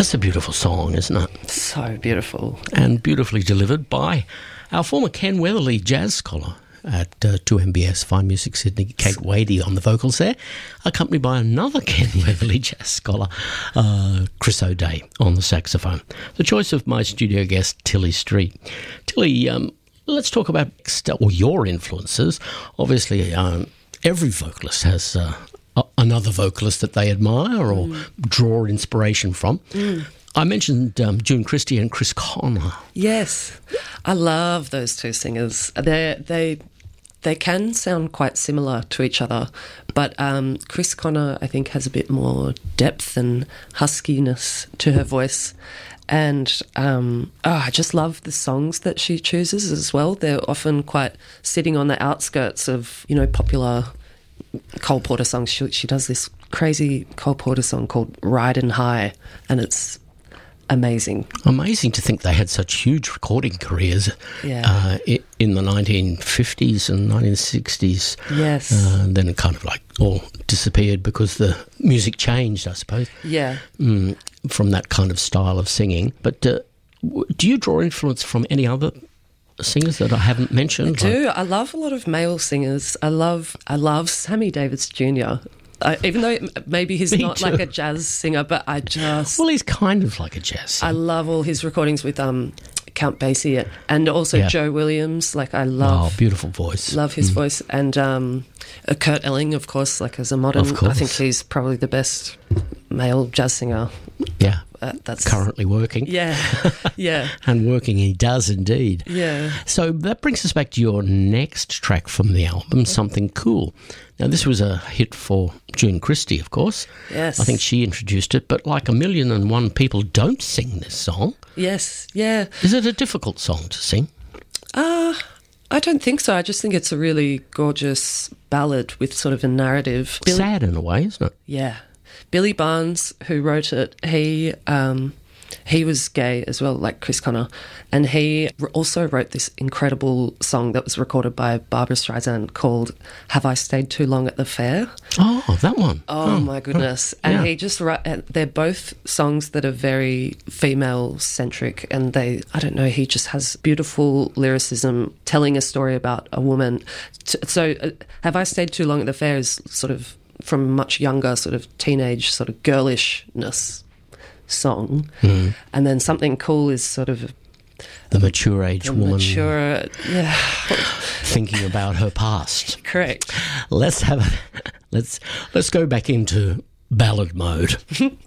That's a beautiful song, isn't it? So beautiful. And beautifully delivered by our former Ken Weatherly jazz scholar at 2MBS Fine Music Sydney, Kate Wadey on the vocals there, accompanied by another Ken Weatherly jazz scholar, Chris O'Day on the saxophone. The choice of my studio guest, Tilly Street. Tilly, let's talk about your influences. Obviously, every vocalist has another vocalist that they admire or draw inspiration from. I mentioned June Christie and Chris Connor. Yes, I love those two singers. They can sound quite similar to each other, but Chris Connor, I think, has a bit more depth and huskiness to her voice. And I just love the songs that she chooses as well. They're often quite sitting on the outskirts of, popular Cole Porter songs. She does this crazy Cole Porter song called Ridin' High, and it's amazing. Amazing to think they had such huge recording careers in the 1950s and 1960s. Yes. And then it kind of all disappeared because the music changed, I suppose. Yeah. From that kind of style of singing. But do you draw influence from any other singers that I haven't mentioned? I do. I love a lot of male singers. I love Sammy Davis Jr., even though maybe he's not like a jazz singer, but I just... Well, he's kind of like a jazz singer. I love all his recordings with Count Basie and also Joe Williams. I love... Oh, beautiful voice. Love his voice. And Kurt Elling, of course, as a modern... Of course. I think he's probably the best male jazz singer. Yeah. That's currently working. Yeah, yeah. And working he does indeed. Yeah. So that brings us back to your next track from the album, Something Cool. Now, this was a hit for June Christie, of course. Yes. I think she introduced it, but like 1,000,001 people don't sing this song. Yes, yeah. Is it a difficult song to sing? I don't think so. I just think it's a really gorgeous ballad with sort of a narrative. Sad in a way, isn't it? Yeah. Billy Barnes, who wrote it, he was gay as well, like Chris Connor, and he also wrote this incredible song that was recorded by Barbra Streisand called "Have I Stayed Too Long at the Fair?" Oh, that one. Oh my goodness. And he just they're both songs that are very female-centric, and he just has beautiful lyricism telling a story about a woman. So "Have I Stayed Too Long at the Fair" is sort of from a much younger sort of teenage sort of girlishness song. And then Something Cool is sort of the mature age woman thinking about her past. Correct. Let's go back into ballad mode.